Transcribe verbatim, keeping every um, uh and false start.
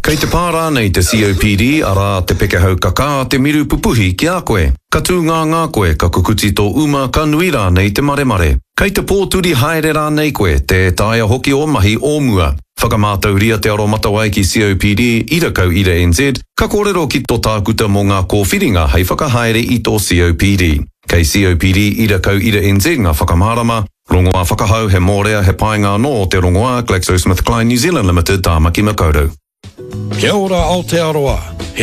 Kei te pārā nei te C O P D ara te peke hau kaka te miru pupuhi ki a koe. Ka tū ngā ngā koe ka kukuti tō uma ka nui rā nei te mare mare. Kei te pōturi haere rā nei koe te taia hoki o mahi o mua. Whakamātau ria te aro matawai ki C O P D ira kau ira N Z ka kōrero ki tō tākuta mō ngā kōwhiringa hei whakahaere i tō C O P D. Kei C O P D ira kau ira N Z ngā whakamārama, rongoa whakahau he mōrea he painga no te rongoa GlaxoSmithKline New Zealand Limited tā Maki Makaurau. Kia ora Aotearoa.